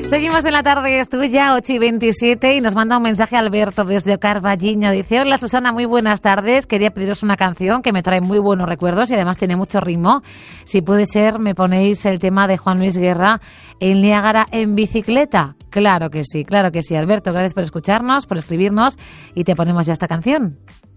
Seguimos en la tarde, estuve ya 8:27 y nos manda un mensaje Alberto desde Carballiño. Dice: hola Susana, muy buenas tardes. Quería pediros una canción que me trae muy buenos recuerdos y además tiene mucho ritmo. Si puede ser, me ponéis el tema de Juan Luis Guerra, El Niágara en bicicleta. Claro que sí, Alberto. Gracias por escucharnos, por escribirnos y te ponemos ya esta canción.